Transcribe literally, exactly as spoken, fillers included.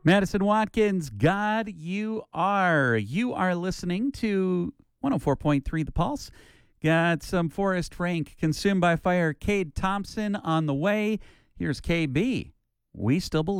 Madison Watkins, God, you are. You are listening to one oh four point three The Pulse. Got some Forest Frank, Consumed by Fire, Cade Thompson on the way. Here's K B. We still believe.